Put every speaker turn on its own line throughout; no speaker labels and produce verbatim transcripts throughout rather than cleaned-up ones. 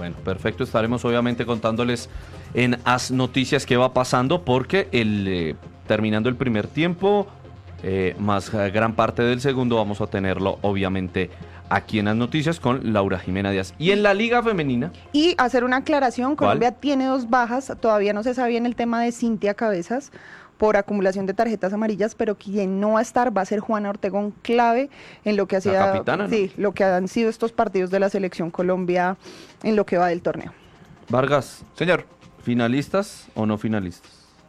Bueno, perfecto. Estaremos obviamente contándoles en As Noticias qué va pasando, porque el eh, terminando el primer tiempo, eh, más eh, gran parte del segundo, vamos a tenerlo obviamente aquí en As Noticias con Laura Jimena Díaz. Y en la Liga Femenina.
Y hacer una aclaración,
¿Cuál?
Colombia tiene dos bajas, todavía no se sabe bien el tema de Cintia Cabezas por acumulación de tarjetas amarillas, pero quien no va a estar va a ser Juana Ortegón, clave en lo que ha sido,
La capitana, ¿no?
sí, lo que han sido estos partidos de la Selección Colombia en lo que va del torneo.
Vargas,
Señor,
¿finalistas o no finalistas?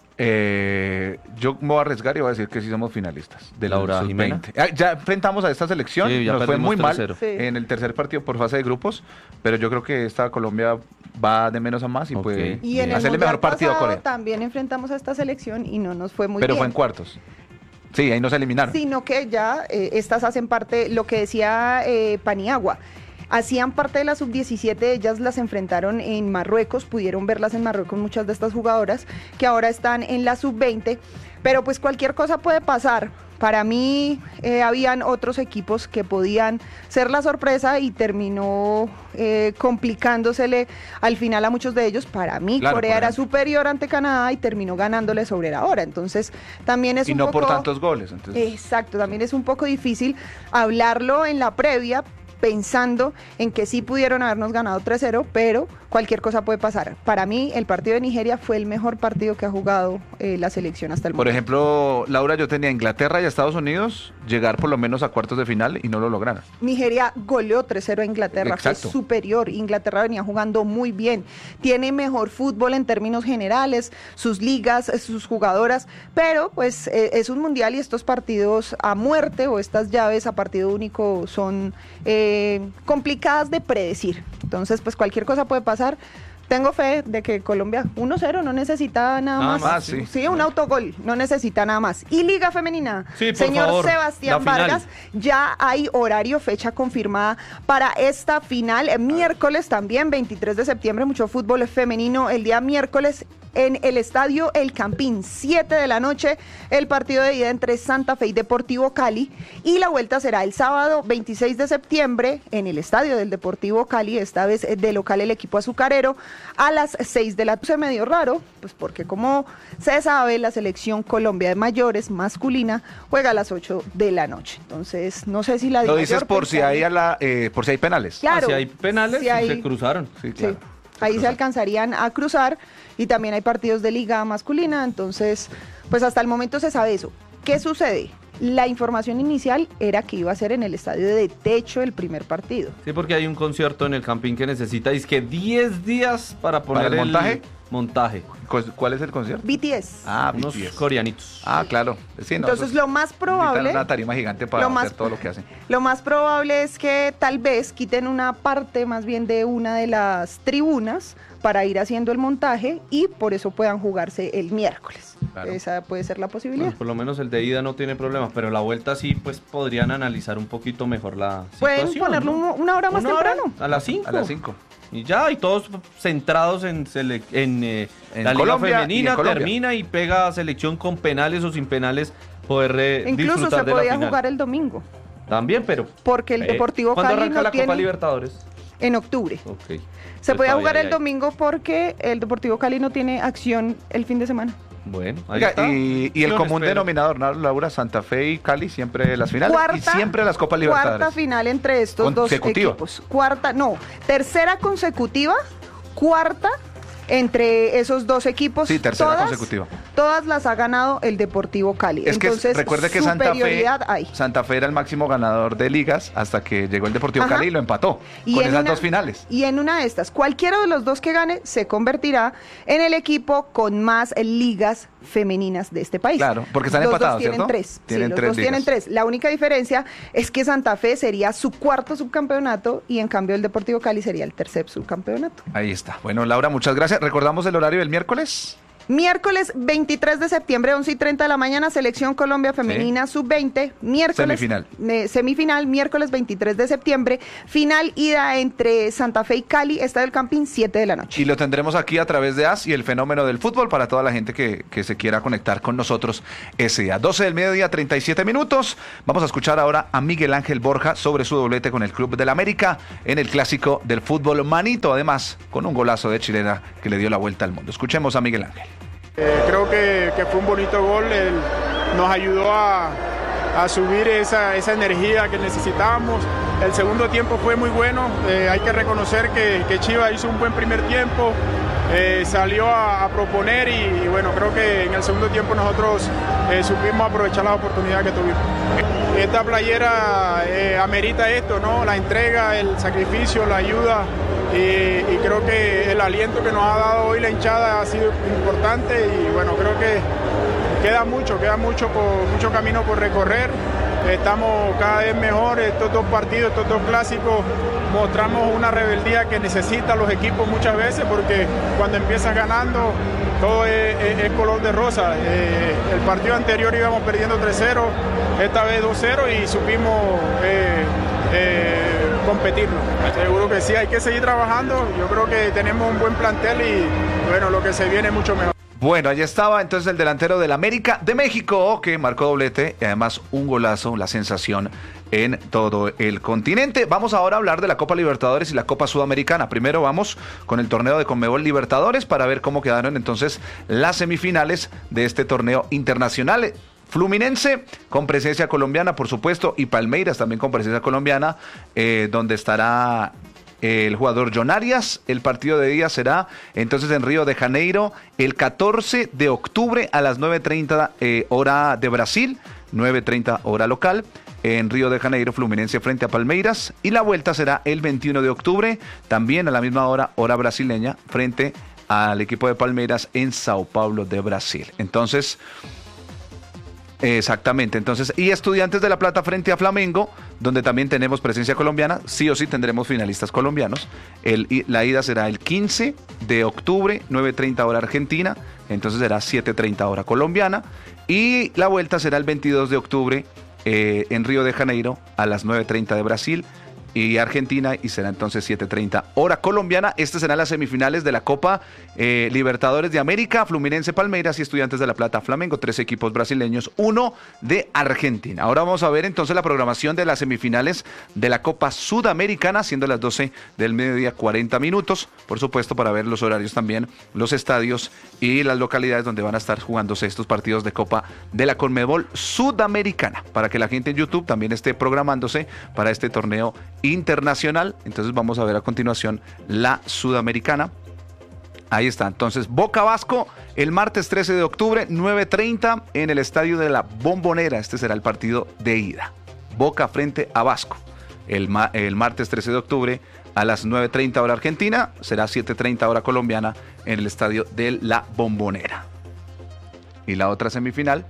eh, yo me voy a arriesgar y voy a decir que sí somos finalistas de la
Laura Jimena.
Ah, ya enfrentamos a esta selección,
Sí, ya
nos fue
perdimos
muy mal
tres cero.
Sí.
en el tercer partido por fase de grupos, pero yo creo que esta Colombia va de menos a más y
Ok.
puede
Y en el
hacerle
mundial
mejor partido a
pasado
Corea.
también enfrentamos a esta selección y no nos fue muy
Pero
bien.
fue en cuartos. Sí, ahí nos eliminaron.
Sino que ya eh, estas hacen parte, lo que decía eh, Paniagua, hacían parte de la sub diecisiete, ellas las enfrentaron en Marruecos, pudieron verlas en Marruecos muchas de estas jugadoras, que ahora están en la sub veinte, pero pues cualquier cosa puede pasar. Para mí eh, habían otros equipos que podían ser la sorpresa y terminó eh, complicándosele al final a muchos de ellos. Para mí
Claro,
Corea
por
era
ejemplo.
superior ante Canadá y terminó ganándole sobre la hora. Entonces también es
Y
un
no
poco...
por tantos goles. Entonces,
Exacto, también es un poco difícil hablarlo en la previa pensando en que sí pudieron habernos ganado tres cero, pero cualquier cosa puede pasar. Para mí, el partido de Nigeria fue el mejor partido que ha jugado eh, la selección hasta el momento.
por ejemplo, Laura, yo tenía a Inglaterra y a Estados Unidos llegar por lo menos a cuartos de final y no lo lograron.
Nigeria goleó tres cero a Inglaterra,
Exacto.
fue superior. Inglaterra venía jugando muy bien, tiene mejor fútbol en términos generales, sus ligas, sus jugadoras, pero pues eh, es un mundial y estos partidos a muerte o estas llaves a partido único son eh, complicadas de predecir. Entonces, pues cualquier cosa puede pasar. Tengo fe de que Colombia uno cero no necesita nada,
Nada
más.
más, sí.
Sí, un autogol, no necesita nada más. Y Liga Femenina,
Sí, por
señor
favor,
Sebastián
la final.
Vargas, ya hay horario, fecha confirmada para esta final. Eh, Miércoles también, veintitrés de septiembre, mucho fútbol femenino el día miércoles en el estadio El Campín, siete de la noche, el partido de ida entre Santa Fe y Deportivo Cali, y la vuelta será el sábado veintiséis de septiembre en el estadio del Deportivo Cali, esta vez de local el equipo azucarero, a las seis de la tarde. Se me dio raro, pues porque como se sabe, la selección Colombia de mayores masculina juega a las ocho de la noche. Entonces, no sé si la
Lo
di
dices
mayor,
por
pero
si
ya-
hay a la, eh, por si hay penales.
Claro.
Ah, si hay penales,
si hay-
se cruzaron.
Sí,
Sí,
claro.
ahí se alcanzarían a cruzar y también hay partidos de liga masculina, entonces pues hasta el momento se sabe eso. ¿Qué sucede? La información inicial era que iba a ser en el estadio de techo el primer partido.
Sí, porque hay un concierto en el Campín que necesita, es que diez días para poner
¿Para el montaje?
montaje.
¿Cu- ¿Cuál es el concierto?
B T S.
Ah,
Unos
B T S.
coreanitos.
Ah, claro. Sí, no,
Entonces
esos
lo más
necesitan
probable,
una tarima gigante para
lo más-
hacer todo lo que hacen.
lo más probable es que tal vez quiten una parte más bien de una de las tribunas para ir haciendo el montaje y por eso puedan jugarse el miércoles.
Claro.
Esa puede ser la posibilidad.
Bueno, por lo menos el de ida no tiene problemas, pero la vuelta sí, pues podrían analizar un poquito mejor la
Pueden
situación.
ponerlo
¿no?
un- una hora más
Una hora,
temprano.
a las cinco.
A las cinco.
Y ya, y todos centrados en, sele- en, eh,
En
la
Colombia
Liga
y
Femenina,
en Colombia.
termina y pega a selección con penales o sin penales, poder eh,
Incluso
disfrutar
se
de la
podía
final.
jugar el domingo,
También, pero...
porque el
eh,
Deportivo
¿Cuándo
Cali
arranca
no
la
tiene
Copa Libertadores?
en octubre.
Ok.
Se
Entonces
podía
todavía
jugar
hay
el
ahí.
domingo porque el Deportivo Cali no tiene acción el fin de semana.
Bueno, ahí
Oiga,
está.
y, y el
Yo
común
espero.
denominador, ¿no, Laura? Santa Fe y Cali siempre las finales y siempre las Copas Libertadores.
Cuarta final entre estos dos
Consecutiva.
equipos. Cuarta, no, tercera consecutiva, cuarta entre esos dos equipos.
Sí, tercera
todas,
consecutiva.
Todas las ha ganado el Deportivo Cali.
Es que
Entonces,
recuerde que Santa Fe,
superioridad hay.
Santa Fe era el máximo ganador de ligas hasta que llegó el Deportivo
Ajá.
Cali y lo empató
Y
con
en
esas
una-
dos finales.
Y en una de estas, cualquiera de los dos que gane se convertirá en el equipo con más ligas femeninas de este país.
Claro, porque están
los
empatados,
dos tienen
¿cierto?
tres.
Tienen
sí, los
tres
dos tienen
ligas.
tres. La única diferencia es que Santa Fe sería su cuarto subcampeonato y en cambio el Deportivo Cali sería el tercer subcampeonato.
Ahí está. Bueno, Laura, muchas gracias. Recordamos el horario del miércoles.
Miércoles veintitrés de septiembre, once y treinta de la mañana, Selección Colombia Femenina sí. sub veinte. Miércoles.
Semifinal.
Eh, semifinal, miércoles veintitrés de septiembre. Final, ida entre Santa Fe y Cali, Estadio El Campín, siete de la noche.
Y lo tendremos aquí a través de A S y el fenómeno del fútbol para toda la gente que, que se quiera conectar con nosotros ese día. doce del mediodía, treinta y siete minutos. Vamos a escuchar ahora a Miguel Ángel Borja sobre su doblete con el Club del América en el clásico del fútbol manito, además con un golazo de chilena que le dio la vuelta al mundo. Escuchemos a Miguel Ángel.
Eh, creo que, que fue un bonito gol, él nos ayudó a, a subir esa, esa energía que necesitábamos. El segundo tiempo fue muy bueno, eh, hay que reconocer que, que Chivas hizo un buen primer tiempo, eh, salió a, a proponer y, y bueno, creo que en el segundo tiempo nosotros eh, supimos aprovechar la oportunidad que tuvimos. Esta playera eh, amerita esto, ¿no? La entrega, el sacrificio, la ayuda. Y, y creo que el aliento que nos ha dado hoy la hinchada ha sido importante y bueno, creo que queda mucho, queda mucho, por, mucho camino por recorrer. Estamos cada vez mejor, estos dos partidos, estos dos clásicos, mostramos una rebeldía que necesitan los equipos muchas veces porque cuando empiezas ganando todo es, es, es color de rosa. Eh, el partido anterior íbamos perdiendo tres cero, esta vez dos cero y supimos eh, eh, competirlo. Seguro que sí, hay que seguir trabajando, yo creo que tenemos un buen plantel y bueno, lo que se viene es mucho mejor.
Bueno, allí estaba entonces el delantero del América de México, que marcó doblete y además un golazo, la sensación en todo el continente. Vamos ahora a hablar de la Copa Libertadores y la Copa Sudamericana. Primero vamos con el torneo de Conmebol Libertadores para ver cómo quedaron entonces las semifinales de este torneo internacional. Fluminense con presencia colombiana, por supuesto, y Palmeiras también con presencia colombiana, eh, donde estará el jugador John Arias. El partido de día será entonces en Río de Janeiro el catorce de octubre a las nueve treinta eh, hora de Brasil, nueve treinta hora local, en Río de Janeiro, Fluminense frente a Palmeiras, y la vuelta será el veintiuno de octubre, también a la misma hora, hora brasileña, frente al equipo de Palmeiras en Sao Paulo de Brasil. Entonces, exactamente, entonces, y Estudiantes de La Plata frente a Flamengo, donde también tenemos presencia colombiana, sí o sí tendremos finalistas colombianos. El, la ida será el quince de octubre, nueve treinta hora argentina, entonces será siete treinta hora colombiana, y la vuelta será el veintidós de octubre eh, en Río de Janeiro a las nueve treinta de Brasil y Argentina, y será entonces siete treinta hora colombiana. Estas serán las semifinales de la Copa eh, Libertadores de América, Fluminense, Palmeiras y Estudiantes de La Plata, Flamengo, tres equipos brasileños, uno de Argentina. Ahora vamos a ver entonces la programación de las semifinales de la Copa Sudamericana, siendo las doce del mediodía, cuarenta minutos, por supuesto, para ver los horarios también, los estadios y las localidades donde van a estar jugándose estos partidos de Copa de la Conmebol Sudamericana, para que la gente en YouTube también esté programándose para este torneo internacional. Entonces vamos a ver a continuación la Sudamericana. Ahí está, entonces Boca Vasco el martes trece de octubre, nueve treinta en el estadio de la Bombonera. Este será el partido de ida, Boca frente a Vasco, el, ma el martes trece de octubre a las nueve treinta hora argentina, será siete treinta hora colombiana en el estadio de la Bombonera. Y la otra semifinal,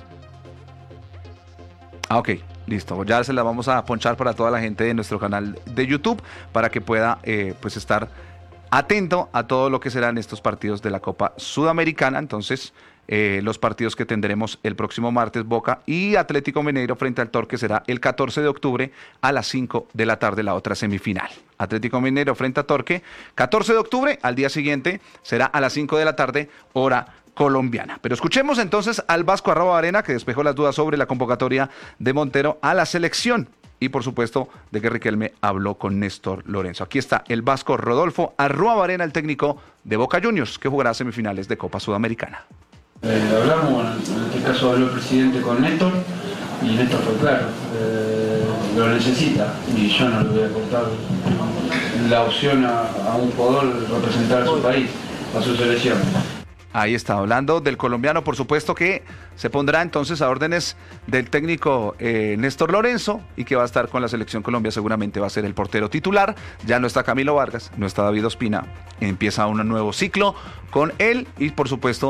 ah ok, listo, ya se la vamos a ponchar para toda la gente de nuestro canal de YouTube para que pueda eh, pues estar atento a todo lo que serán estos partidos de la Copa Sudamericana. Entonces, eh, los partidos que tendremos el próximo martes, Boca y Atlético Mineiro frente al Torque, será el catorce de octubre a las cinco de la tarde, la otra semifinal. Atlético Mineiro frente a Torque, catorce de octubre, al día siguiente será a las cinco de la tarde, hora colombiana. Pero escuchemos entonces al Vasco Arroba que despejó las dudas sobre la convocatoria de Montero a la selección y por supuesto de que Riquelme habló con Néstor Lorenzo. Aquí está el Vasco Rodolfo Arroba, el técnico de Boca Juniors, que jugará semifinales de Copa Sudamericana.
Eh, hablamos, bueno, en este caso habló el presidente con Néstor y Néstor fue claro, eh, lo necesita y yo no le voy a cortar la opción a, a un jugador representar a su país, a su selección.
Ahí está, hablando del colombiano, por supuesto que se pondrá entonces a órdenes del técnico eh, Néstor Lorenzo y que va a estar con la selección Colombia, seguramente va a ser el portero titular. Ya no está Camilo Vargas, no está David Ospina, empieza un nuevo ciclo con él y por supuesto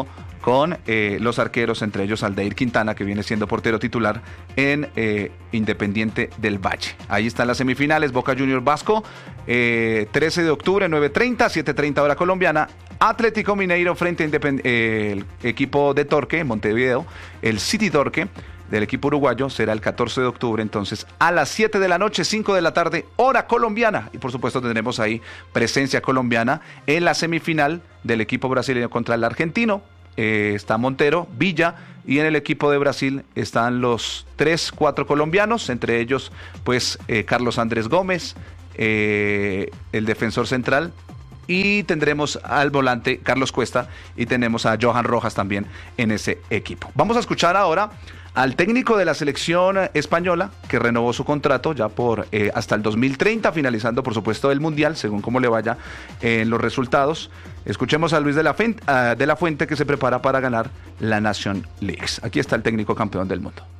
con eh, los arqueros, entre ellos Aldair Quintana, que viene siendo portero titular en eh, Independiente del Valle. Ahí están las semifinales, Boca Juniors Vasco, eh, trece de octubre, nueve treinta, siete treinta hora colombiana. Atlético Mineiro frente a Independ- eh, el equipo de Torque, Montevideo, el City Torque del equipo uruguayo, será el catorce de octubre, entonces a las siete de la noche, cinco de la tarde, hora colombiana. Y por supuesto tendremos ahí presencia colombiana en la semifinal del equipo brasileño contra el argentino. Eh, está Montero, Villa, y en el equipo de Brasil están los tres, cuatro colombianos, entre ellos pues eh, Carlos Andrés Gómez, eh, el defensor central, y tendremos al volante Carlos Cuesta y tenemos a Johan Rojas también en ese equipo. Vamos a escuchar ahora al técnico de la selección española, que renovó su contrato ya por eh, hasta el dos mil treinta, finalizando por supuesto el Mundial, según cómo le vaya en eh, los resultados. Escuchemos a Luis de la, Fuente, uh, de la Fuente, que se prepara para ganar la Nation League. Aquí está el técnico campeón del mundo.